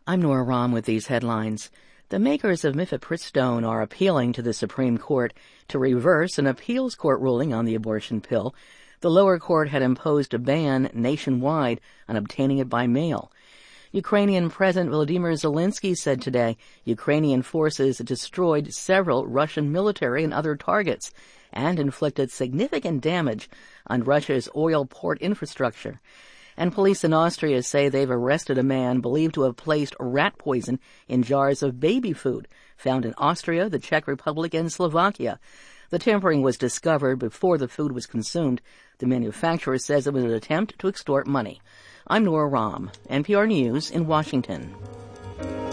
I'm Nora Rahm with these headlines. The makers of mifepristone are appealing to the Supreme Court to reverse an appeals court ruling on the abortion pill. The lower court had imposed a ban nationwide on obtaining it by mail. Ukrainian President Volodymyr Zelensky said today Ukrainian forces destroyed several Russian military and other targets and inflicted significant damage on Russia's oil port infrastructure. And police in Austria say they've arrested a man believed to have placed rat poison in jars of baby food found in Austria, the Czech Republic, and Slovakia. The tampering was discovered before the food was consumed. The manufacturer says it was an attempt to extort money. I'm Nora Rahm, NPR News in Washington.